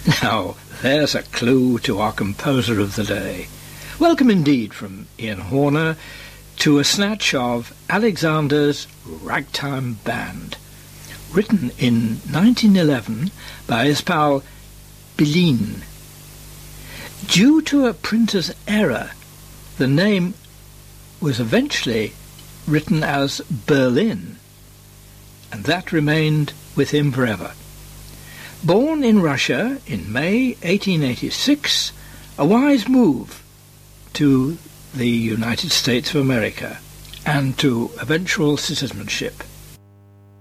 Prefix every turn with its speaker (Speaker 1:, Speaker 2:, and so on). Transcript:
Speaker 1: Now, there's a clue to our composer of the day. Welcome indeed from Ian Horner to a snatch of Alexander's Ragtime Band, written in 1911 by his pal Billin. Due to a printer's error, the name was eventually written as Berlin, and that remained with him forever. Born in Russia in May 1886, a wise move to the United States of America and to eventual citizenship.